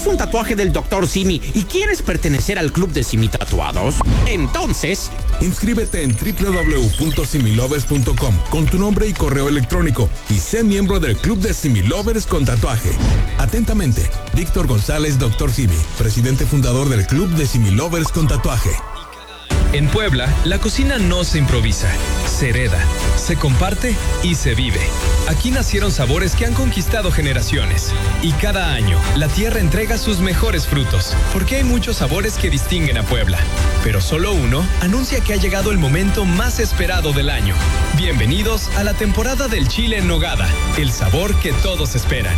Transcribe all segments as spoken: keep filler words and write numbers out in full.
¿Tienes un tatuaje del doctor Simi y quieres pertenecer al club de Simi Tatuados? Entonces, inscríbete en doble u doble u doble u punto similovers punto com con tu nombre y correo electrónico y sé miembro del club de Similovers con tatuaje. Atentamente, Víctor González, doctor Simi, presidente fundador del club de Similovers con tatuaje. En Puebla, la cocina no se improvisa, se hereda, se comparte y se vive. Aquí nacieron sabores que han conquistado generaciones. Y cada año, la tierra entrega sus mejores frutos, porque hay muchos sabores que distinguen a Puebla. Pero solo uno anuncia que ha llegado el momento más esperado del año. Bienvenidos a la temporada del chile en nogada, el sabor que todos esperan.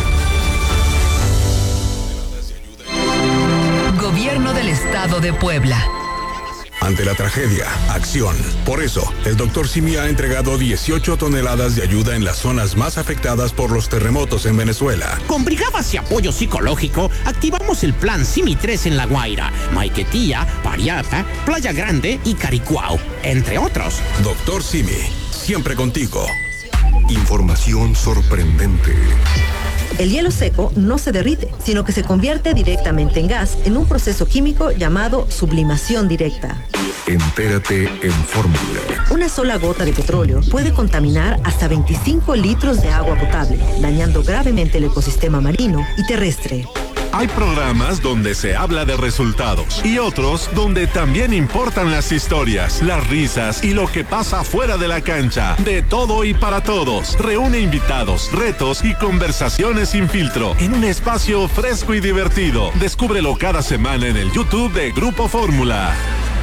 Gobierno del Estado de Puebla. Ante la tragedia, acción. Por eso, el doctor Simi ha entregado dieciocho toneladas de ayuda en las zonas más afectadas por los terremotos en Venezuela. Con brigadas y apoyo psicológico, activamos el plan Simi tres en La Guaira, Maiquetía, Pariata, Playa Grande y Caricuao, entre otros. Doctor Simi, siempre contigo. Información sorprendente. El hielo seco no se derrite, sino que se convierte directamente en gas en un proceso químico llamado sublimación directa. Entérate en Fórmula. Una sola gota de petróleo puede contaminar hasta veinticinco litros de agua potable, dañando gravemente el ecosistema marino y terrestre. Hay programas donde se habla de resultados y otros donde también importan las historias, las risas y lo que pasa fuera de la cancha. De todo y para todos. Reúne invitados, retos y conversaciones sin filtro en un espacio fresco y divertido. Descúbrelo cada semana en el YouTube de Grupo Fórmula.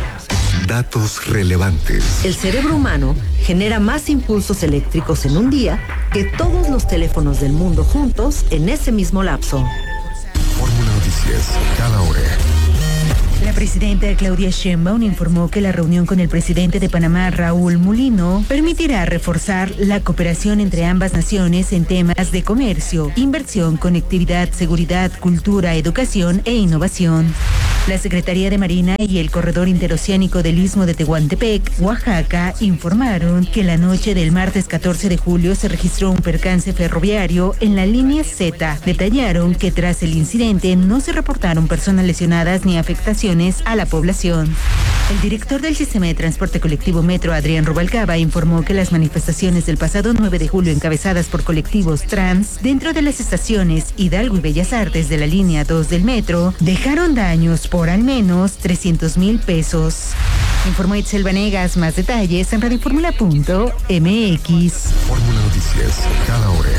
Datos relevantes. El cerebro humano genera más impulsos eléctricos en un día que todos los teléfonos del mundo juntos en ese mismo lapso. Fórmula Noticias, cada hora. La presidenta Claudia Sheinbaum informó que la reunión con el presidente de Panamá, Raúl Mulino, permitirá reforzar la cooperación entre ambas naciones en temas de comercio, inversión, conectividad, seguridad, cultura, educación e innovación. La Secretaría de Marina y el Corredor Interoceánico del Istmo de Tehuantepec, Oaxaca, informaron que la noche del martes catorce de julio se registró un percance ferroviario en la línea Z. Detallaron que tras el incidente no se reportaron personas lesionadas ni afectaciones a la población. El director del Sistema de Transporte Colectivo Metro, Adrián Rubalcaba, informó que las manifestaciones del pasado nueve de julio encabezadas por colectivos trans dentro de las estaciones Hidalgo y Bellas Artes de la línea dos del metro dejaron daños por al menos trescientos mil pesos. Informó Itzel Vanegas. Más detalles en radioformula punto m x. Fórmula Noticias, cada hora.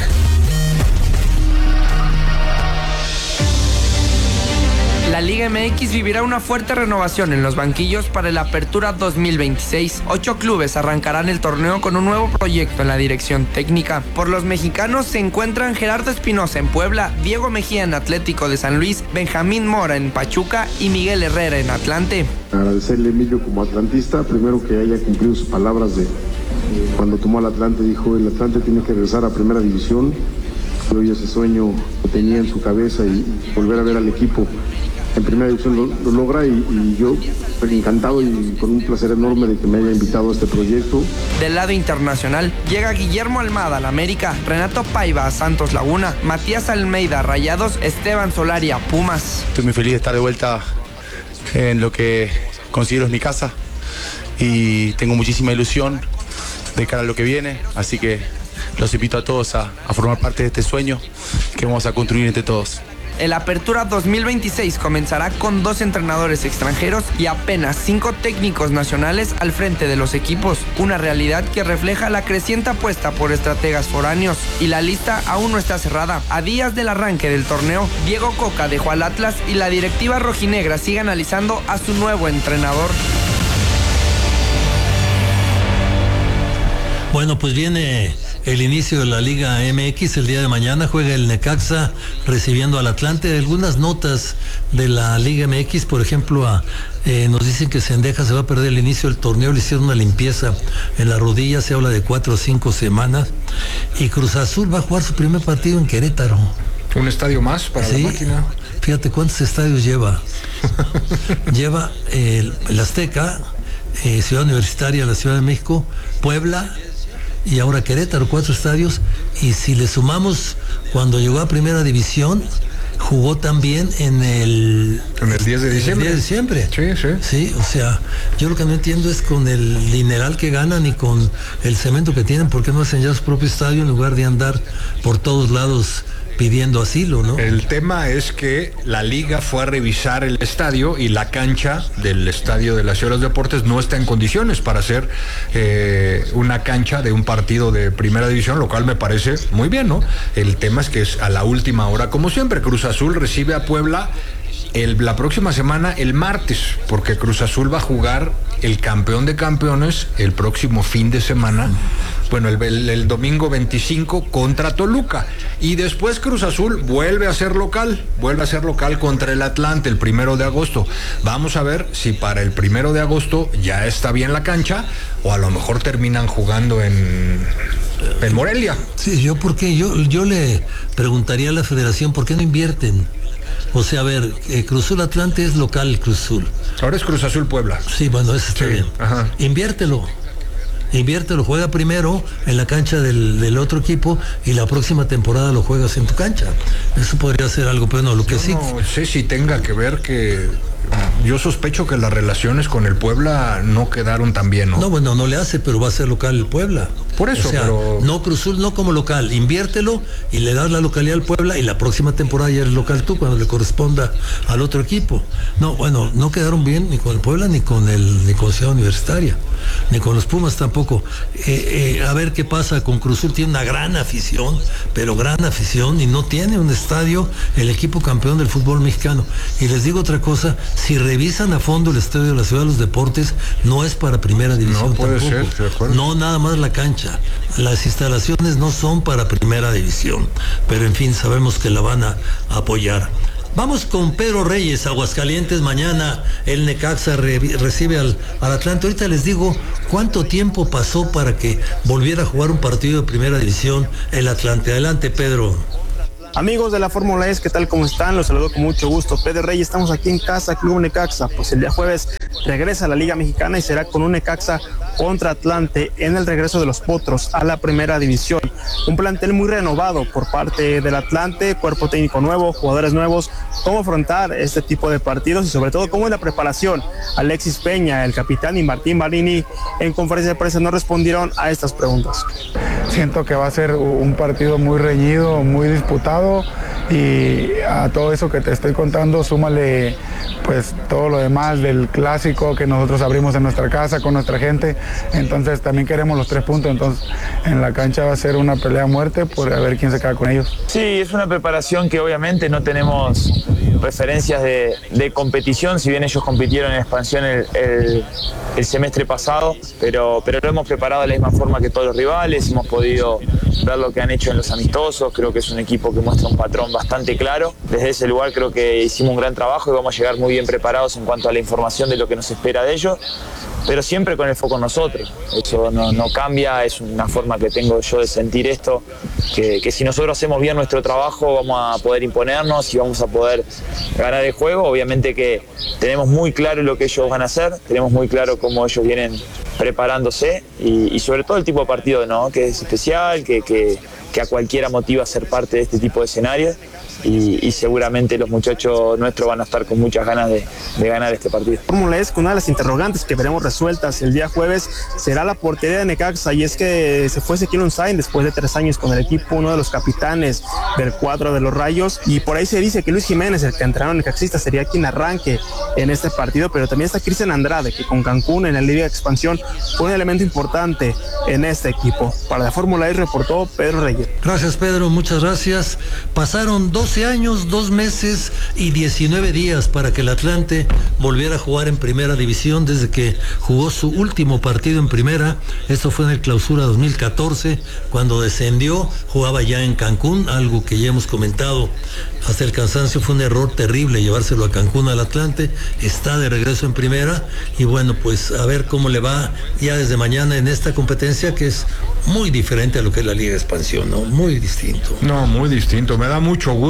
La Liga M X vivirá una fuerte renovación en los banquillos para el Apertura dos mil veintiséis. Ocho clubes arrancarán el torneo con un nuevo proyecto en la dirección técnica. Por los mexicanos se encuentran Gerardo Espinosa en Puebla, Diego Mejía en Atlético de San Luis, Benjamín Mora en Pachuca y Miguel Herrera en Atlante. Agradecerle a Emilio como atlantista, primero que haya cumplido sus palabras de cuando tomó al Atlante, dijo el Atlante tiene que regresar a primera división. Y hoy ese sueño lo tenía en su cabeza y volver a ver al equipo en primera división lo, lo logra y, y yo estoy encantado y con un placer enorme de que me haya invitado a este proyecto. Del lado internacional llega Guillermo Almada al América, Renato Paiva a Santos Laguna, Matías Almeida a Rayados, Esteban Solari a Pumas. Estoy muy feliz de estar de vuelta en lo que considero es mi casa y tengo muchísima ilusión de cara a lo que viene, así que los invito a todos a, a formar parte de este sueño que vamos a construir entre todos. El Apertura dos mil veintiséis comenzará con dos entrenadores extranjeros y apenas cinco técnicos nacionales al frente de los equipos, una realidad que refleja la creciente apuesta por estrategas foráneos. Y la lista aún no está cerrada. A días del arranque del torneo, Diego Coca dejó al Atlas y la directiva rojinegra sigue analizando a su nuevo entrenador. Bueno, pues viene el inicio de la Liga M X el día de mañana. Juega el Necaxa recibiendo al Atlante. Algunas notas de la Liga M X, por ejemplo, a, eh, nos dicen que Cendejas se va a perder el inicio del torneo. Le hicieron una limpieza en la rodilla, se habla de cuatro o cinco semanas. Y Cruz Azul va a jugar su primer partido en Querétaro. Un estadio más para ¿Sí? la máquina. Fíjate cuántos estadios lleva. Lleva el, el Azteca, eh, Ciudad Universitaria, la Ciudad de México, Puebla y ahora Querétaro, cuatro estadios. Y si le sumamos cuando llegó a primera división, jugó también en el... En el diez de diciembre. El diez de diciembre. Sí, sí. Sí, o sea, yo lo que no entiendo es con el dineral que ganan y con el cemento que tienen, ¿por qué no hacen ya su propio estadio en lugar de andar por todos lados pidiendo asilo, ¿no? El tema es que la liga fue a revisar el estadio y la cancha del estadio de la Ciudad de los Deportes no está en condiciones para hacer eh, una cancha de un partido de primera división, lo cual me parece muy bien, ¿no? El tema es que es a la última hora, como siempre. Cruz Azul recibe a Puebla el, la próxima semana, el martes, porque Cruz Azul va a jugar el campeón de campeones el próximo fin de semana, bueno, el, el, el domingo veinticinco contra Toluca, y después Cruz Azul vuelve a ser local, vuelve a ser local contra el Atlante el primero de agosto. Vamos a ver si para el primero de agosto ya está bien la cancha, o a lo mejor terminan jugando en, en Morelia. Sí, yo porque yo, yo le preguntaría a la federación, ¿por qué no invierten? O sea, a ver, eh, Cruz Azul Atlante es local, Cruz Azul. Ahora es Cruz Azul Puebla. Sí, bueno, eso está sí, bien. Ajá. Inviértelo. Inviértelo, juega primero en la cancha del, del otro equipo y la próxima temporada lo juegas en tu cancha. Eso podría ser algo, pero no, lo que Yo sí... no sé si tenga que ver que... Yo sospecho que las relaciones con el Puebla no quedaron tan bien, ¿no? No, bueno, no le hace, pero va a ser local el Puebla. Por eso, o sea, pero... no Cruz Azul, no como local, inviértelo y le das la localidad al Puebla y la próxima temporada ya eres local tú cuando le corresponda al otro equipo. No, bueno, no quedaron bien ni con el Puebla ni con el ni con Ciudad Universitaria, ni con los Pumas tampoco. Eh, eh, a ver qué pasa con Cruz Azul. Tiene una gran afición, pero gran afición, y no tiene un estadio el equipo campeón del fútbol mexicano. Y les digo otra cosa, si revisan a fondo el estadio de la Ciudad de los Deportes, no es para primera división. No puede tampoco. ser, de acuerdo. No, nada más la cancha. Las instalaciones no son para primera división, pero en fin, sabemos que la van a apoyar. Vamos con Pedro Reyes, Aguascalientes. Mañana el Necaxa re recibe al, al Atlante. Ahorita les digo cuánto tiempo pasó para que volviera a jugar un partido de primera división el Atlante. Adelante, Pedro. Amigos de la Fórmula E, ¿qué tal? ¿Cómo están? Los saludo con mucho gusto. Pedro Reyes, estamos aquí en casa, Club Necaxa. Pues el día jueves regresa a la Liga Mexicana y será con un Necaxa contra Atlante en el regreso de los Potros a la primera división. Un plantel muy renovado por parte del Atlante, cuerpo técnico nuevo, jugadores nuevos. ¿Cómo afrontar este tipo de partidos y sobre todo cómo es la preparación? Alexis Peña, el capitán, y Martín Marini en conferencia de prensa no respondieron a estas preguntas. Siento que va a ser un partido muy reñido, muy disputado, y a todo eso que te estoy contando súmale pues todo lo demás del clásico que nosotros abrimos en nuestra casa con nuestra gente. Entonces también queremos los tres puntos, entonces en la cancha va a ser una pelea a muerte por a ver quién se queda con ellos. Sí, es una preparación que obviamente no tenemos referencias de, de competición, si bien ellos compitieron en expansión el, el, el semestre pasado, pero, pero lo hemos preparado de la misma forma que todos los rivales. Hemos podido ver lo que han hecho en los amistosos. Creo que es un equipo que muestra un patrón bastante claro. Desde ese lugar creo que hicimos un gran trabajo y vamos a llegar muy bien preparados en cuanto a la información de lo que nos espera de ellos, pero siempre con el foco en nosotros. Eso no, no cambia, es una forma que tengo yo de sentir esto, que, que si nosotros hacemos bien nuestro trabajo vamos a poder imponernos y vamos a poder ganar el juego. Obviamente que tenemos muy claro lo que ellos van a hacer, tenemos muy claro cómo ellos vienen preparándose y, y sobre todo el tipo de partido, ¿no? Que es especial, que, que, que a cualquiera motiva a ser parte de este tipo de escenarios. Y, y seguramente los muchachos nuestros van a estar con muchas ganas de, de ganar este partido. Fórmula E, una de las interrogantes que veremos resueltas el día jueves será la portería de Necaxa, y es que se fue Ezequiel Unzain después de tres años con el equipo, uno de los capitanes del cuadro de los Rayos, y por ahí se dice que Luis Jiménez, el canterano necaxista, sería quien arranque en este partido, pero también está Cristian Andrade, que con Cancún en la Liga de Expansión fue un elemento importante en este equipo. Para la Fórmula E reportó Pedro Reyes. Gracias, Pedro, muchas gracias. Pasaron doce años, dos meses y diecinueve días para que el Atlante volviera a jugar en primera división desde que jugó su último partido en primera. Esto fue en el Clausura dos mil catorce, cuando descendió, jugaba ya en Cancún, algo que ya hemos comentado hasta el cansancio. Fue un error terrible llevárselo a Cancún al Atlante. Está de regreso en primera y bueno, pues a ver cómo le va ya desde mañana en esta competencia, que es muy diferente a lo que es la Liga de Expansión, ¿no? Muy distinto. No, muy distinto. Me da mucho gusto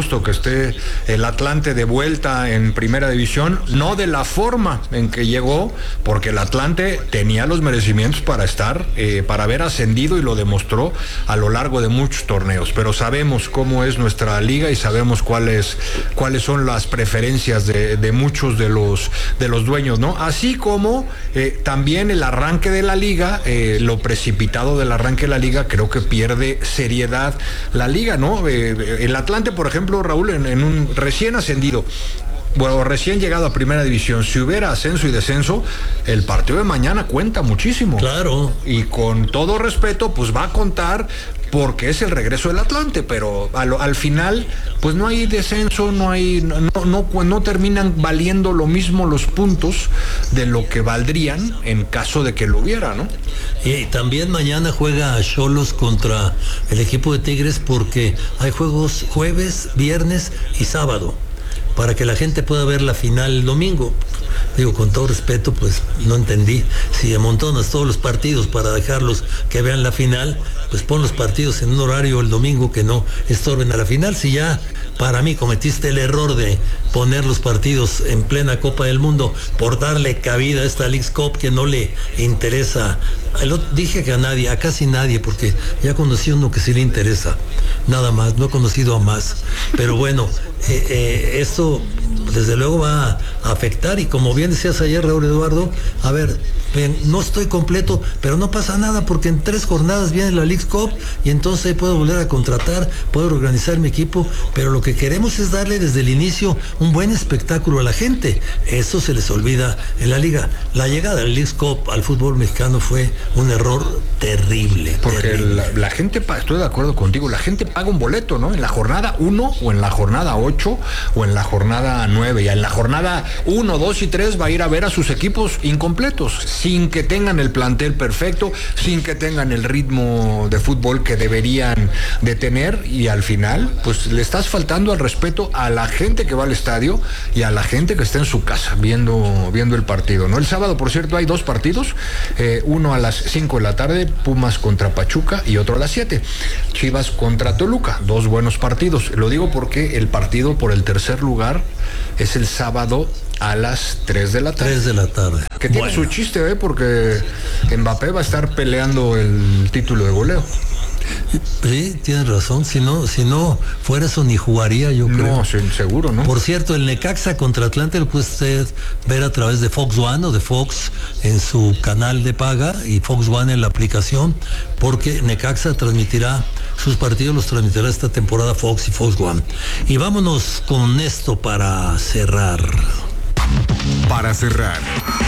gusto que esté el Atlante de vuelta en primera división, no de la forma en que llegó, porque el Atlante tenía los merecimientos para estar, eh, para haber ascendido y lo demostró a lo largo de muchos torneos, pero sabemos cómo es nuestra liga y sabemos cuáles, cuáles son las preferencias de, de muchos de los, de los dueños, ¿no? Así como eh, también el arranque de la liga, eh, lo precipitado del arranque de la liga, creo que pierde seriedad la liga, ¿no? Eh, el Atlante, por ejemplo, Raúl, en, en un recién ascendido, bueno, recién llegado a primera división, si hubiera ascenso y descenso, el partido de mañana cuenta muchísimo. Claro. Y con todo respeto, pues va a contar porque es el regreso del Atlante, pero al, al final, pues no hay descenso, no hay, no, no, no terminan valiendo lo mismo los puntos de lo que valdrían en caso de que lo hubiera, ¿no? Y también mañana juega Xolos contra el equipo de Tigres porque hay juegos jueves, viernes y sábado, para que la gente pueda ver la final el domingo. Digo, con todo respeto, pues no entendí. Si amontonas todos los partidos para dejarlos que vean la final, pues pon los partidos en un horario el domingo que no estorben a la final. Si ya para mí cometiste el error de poner los partidos en plena Copa del Mundo por darle cabida a esta Leagues Cup que no le interesa, dije que a nadie, a casi nadie, porque ya conocí uno que sí le interesa, nada más, no he conocido a más, pero bueno, eh, eh, esto desde luego va a afectar, y como bien decías ayer, Raúl Eduardo, a ver, ven, no estoy completo, pero no pasa nada porque en tres jornadas viene la Leagues Cup y entonces puedo volver a contratar, puedo organizar mi equipo, pero lo que queremos es darle desde el inicio un buen espectáculo a la gente. Eso se les olvida en la liga. La llegada de la Leagues Cup al fútbol mexicano fue un error terrible. Porque terrible. La, la gente, estoy de acuerdo contigo, la gente paga un boleto, ¿no? En la jornada uno o en la jornada ocho o en la jornada nueve, y en la jornada uno, dos y tres va a ir a ver a sus equipos incompletos, sin que tengan el plantel perfecto, sin que tengan el ritmo de fútbol que deberían de tener, y al final, pues le estás faltando al respeto a la gente que va al estadio y a la gente que está en su casa viendo, viendo el partido, ¿no? El sábado, por cierto, hay dos partidos, eh, uno a las cinco de la tarde, Pumas contra Pachuca, y otro a las siete, Chivas contra Toluca, dos buenos partidos. Lo digo porque el partido por el tercer lugar es el sábado a las tres de la tarde. tres de la tarde. Que tiene bueno. su chiste, ¿eh? Porque Mbappé va a estar peleando el título de goleo. Sí, tienes razón. Si no, si no fuera eso, ni jugaría, yo creo. No, sí, seguro, ¿no? Por cierto, el Necaxa contra Atlante lo puede usted ver a través de Fox One o de Fox en su canal de paga, y Fox One en la aplicación, porque Necaxa transmitirá sus partidos, los transmitirá esta temporada Fox y Fox One. Y vámonos con esto para cerrar. Para cerrar.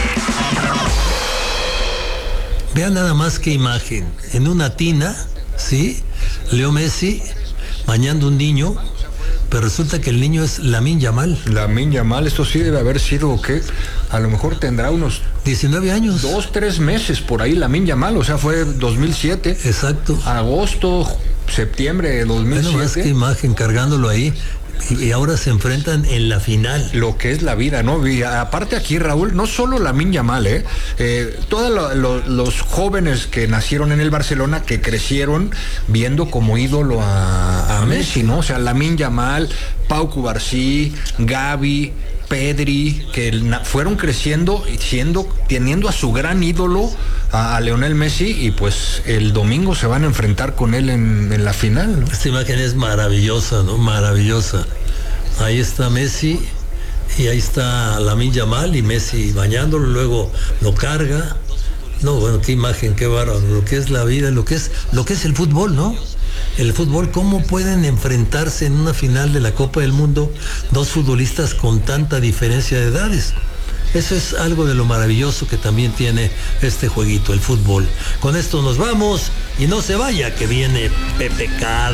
Vean nada más qué imagen. En una tina, ¿sí? Leo Messi bañando un niño, pero resulta que el niño es Lamine Yamal. Lamine Yamal, esto sí debe haber sido, ¿qué? A lo mejor tendrá unos diecinueve años. Dos, tres meses por ahí, Lamine Yamal, o sea, fue dos mil siete. Exacto. Agosto, septiembre de dos mil siete. Bueno, más que imagen cargándolo ahí. Y ahora se enfrentan en la final. Lo que es la vida, ¿no? Y aparte aquí, Raúl, no solo Lamine Yamal, ¿eh? eh todos lo, lo, los jóvenes que nacieron en el Barcelona, que crecieron viendo como ídolo a, a Messi, ¿no? O sea, Lamine Yamal, Pau Cubarsí, Gavi, Pedri, que fueron creciendo y siendo, teniendo a su gran ídolo, a, a Lionel Messi, y pues el domingo se van a enfrentar con él en, en la final, ¿no? Esta imagen es maravillosa, ¿no? Maravillosa. Ahí está Messi y ahí está Lamine Yamal, y Messi bañándolo, luego lo carga. No, bueno, qué imagen, qué bárbaro, lo que es la vida, lo que es, lo que es el fútbol, ¿no? El fútbol, ¿cómo pueden enfrentarse en una final de la Copa del Mundo dos futbolistas con tanta diferencia de edades? Eso es algo de lo maravilloso que también tiene este jueguito, el fútbol. Con esto nos vamos y no se vaya, que viene Pepe K.